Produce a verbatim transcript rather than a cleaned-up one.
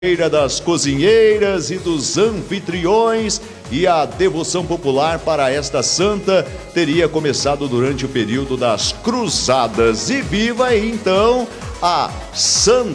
das cozinheiras e dos anfitriões, e a devoção popular para esta santa teria começado durante o período das cruzadas. E viva então a Santa